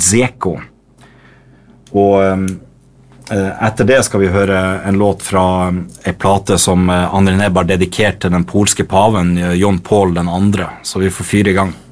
Zeko. Og etter det skal vi høre en låt fra en plate som André Nebar dedikerte til den polske paven John Paul II, så vi får fyre i gang.